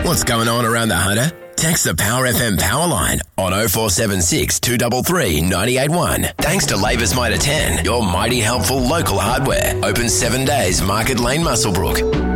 What's going on around the Hunter? Text the Power FM Powerline on 0476 233 981. Thanks to Labour's Mitre 10, your mighty helpful local hardware. Open 7 days, Market Lane, Muswellbrook.